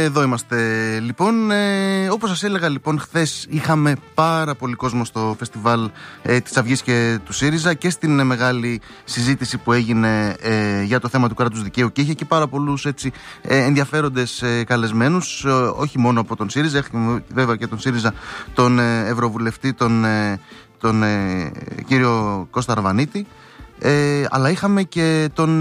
Εδώ είμαστε λοιπόν. Όπως σας έλεγα λοιπόν, χθες είχαμε πάρα πολύ κόσμο στο φεστιβάλ της Αυγής και του ΣΥΡΙΖΑ και στην μεγάλη συζήτηση που έγινε για το θέμα του κράτους δικαίου, και είχε και πάρα πολλούς έτσι ενδιαφέροντες καλεσμένους, όχι μόνο από τον ΣΥΡΙΖΑ, έχουμε βέβαια και τον ΣΥΡΙΖΑ, τον Ευρωβουλευτή, τον κύριο Κώστα Αρβανίτη, αλλά είχαμε και τον